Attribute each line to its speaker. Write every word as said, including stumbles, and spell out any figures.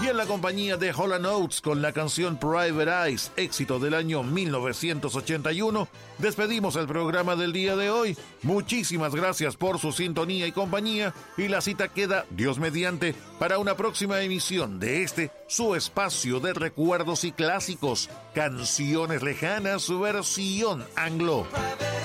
Speaker 1: Y en la compañía de Hall and Oates con la canción Private Eyes, éxito del año mil novecientos ochenta y uno, despedimos el programa del día de hoy. Muchísimas gracias por su sintonía y compañía, y la cita queda, Dios mediante, para una próxima emisión de este, su espacio de recuerdos y clásicos, Canciones Lejanas, versión anglo.